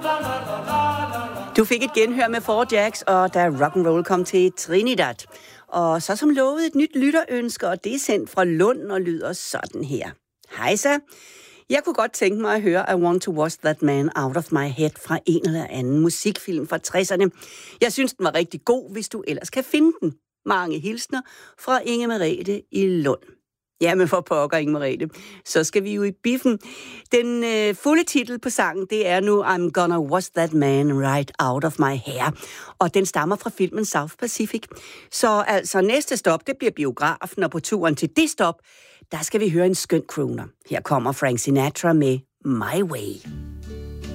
Du fik et genhør med Four Jacks, og da rock and roll kom til Trinidad. Og så som lovet et nyt lytterønske, og det er sendt fra Lund og lyder sådan her. Hej så. Jeg kunne godt tænke mig at høre I Want to Wash That Man Out of My Head fra en eller anden musikfilm fra 60'erne. Jeg synes, den var rigtig god, hvis du ellers kan finde den. Mange hilsner fra Inge Merete i Lund. Jamen for pokker, Inge Merete. Så skal vi jo i biffen. Den fulde titel på sangen, det er nu I'm Gonna Wash That Man Right Out of My Hair. Og den stammer fra filmen South Pacific. Så altså næste stop, det bliver biografen, og på turen til det stop, der skal vi høre en skøn crooner. Her kommer Frank Sinatra med My Way.